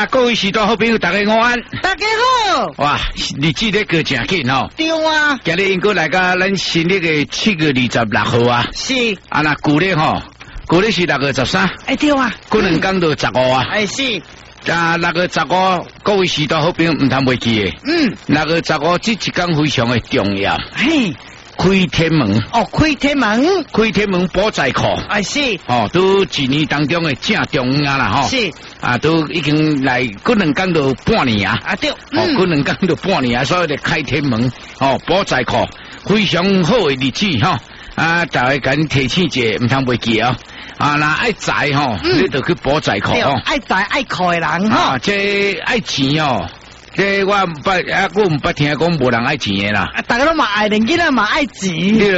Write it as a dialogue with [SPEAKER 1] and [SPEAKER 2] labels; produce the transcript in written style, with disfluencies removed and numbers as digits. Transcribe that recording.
[SPEAKER 1] 各位许多好朋友，大家午安。
[SPEAKER 2] 大家好。
[SPEAKER 1] 哇，日子咧过真紧哦。
[SPEAKER 2] 对啊。
[SPEAKER 1] 今日应该来到咱新历的7月26号啊。
[SPEAKER 2] 是。
[SPEAKER 1] 啊，那旧历吼，旧历是6月13。
[SPEAKER 2] 对啊。
[SPEAKER 1] 过两天就15啊。
[SPEAKER 2] 是。
[SPEAKER 1] 啊，6月15，各位许多好朋友唔通袂记的。6月15这一天非常的重要。
[SPEAKER 2] 嘿。
[SPEAKER 1] 开天门
[SPEAKER 2] 哦，开天门，
[SPEAKER 1] 开天门保财库，
[SPEAKER 2] 是
[SPEAKER 1] 哦，都一年当中的正重要啦，吼，
[SPEAKER 2] 是
[SPEAKER 1] 啊，都已经来过两天就半年啊，
[SPEAKER 2] 对，
[SPEAKER 1] 哦，过两天就半年啊，所以就开天门，哦，保财库非常好的日子，哈，啊，大家赶提醒者，唔通袂记哦，啊，那爱财吼，你就去保财库哦，
[SPEAKER 2] 爱财爱库的人哈，
[SPEAKER 1] 这爱钱哦。这我唔捌听讲无人爱钱的啦。
[SPEAKER 2] 大家都嘛爱，人囡仔嘛爱钱。